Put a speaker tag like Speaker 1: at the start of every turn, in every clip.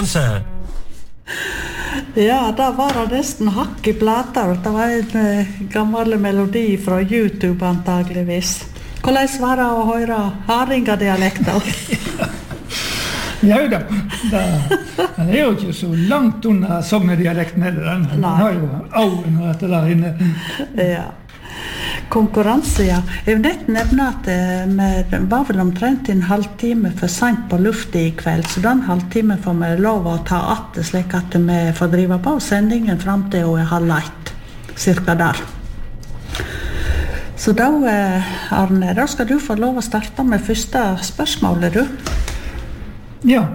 Speaker 1: konkurranse.
Speaker 2: Ja, da var det nesten hakk I plater. Det var en gammel melodi fra YouTube antageligvis. Hvordan var det å høre Haringa-dialekter?
Speaker 3: Ja da, den jo ikke så langt under Sogne-dialekten heller. Den har jo auen og dette der inne.
Speaker 2: Ja. Konkurranse, ja. Jeg vil nett nevne at vi var vel omtrent en halvtime for sent på lufta I kveld, så den halvtimen får vi lov å ta atte, slik at vi får drive på sendingen frem til og 12:30, cirka der. Så da, Arne, da skal du få lov å starte med første spørsmålet, du.
Speaker 3: Ja.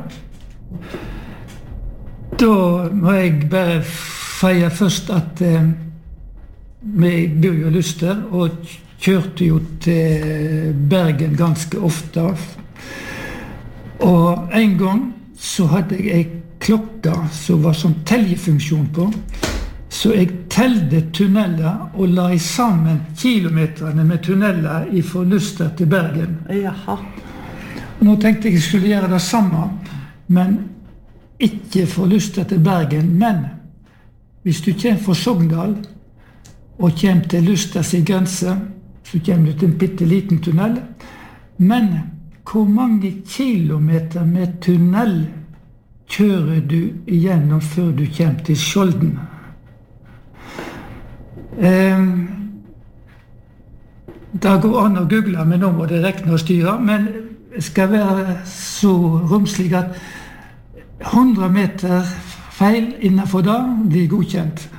Speaker 3: Da må jeg bare feie først at vi bor jo Luster og kjørte jo til Bergen ganske ofte. Og en gang så hadde jeg en klokke som var sånn teljefunksjon på, så jeg telte tunneler og la sammen kilometerne med tunneler fra Luster til Bergen.
Speaker 2: Jaha.
Speaker 3: Nå tenkte jeg skulle gjøre det samme, men ikke fra Luster til Bergen. Men hvis du kommer fra Sogndal og kommer til Lusters grense, så kommer du til en bitteliten tunnel. Men hvor mange kilometer med tunnel kjører du igjennom før du kommer til Skjolden? Det går an å google, men nå må det rekne og styre. Men det skal være så romslig at 100 meter feil innenfor det blir godkjent.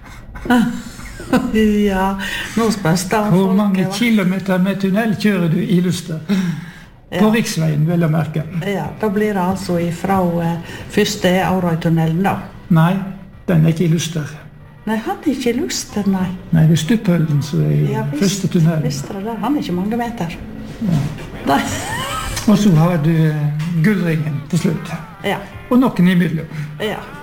Speaker 2: Ja, nå spørs det om
Speaker 3: hvor mange kilometer med tunnel kjører du I Luster? På riksveien, vil jeg merke.
Speaker 2: Ja, da blir det altså fra første Aurøy-tunnelen da.
Speaker 3: Nei, den ikke I Luster.
Speaker 2: Nei, han ikke I Luster, nei.
Speaker 3: Nei, det Stuphøllen som I første tunnelen.
Speaker 2: Visst det der, han ikke mange meter.
Speaker 3: Ja.
Speaker 2: Nei.
Speaker 3: Og så har du Gullringen til slutt.
Speaker 2: Ja.
Speaker 3: Og noen I middel.
Speaker 2: Ja.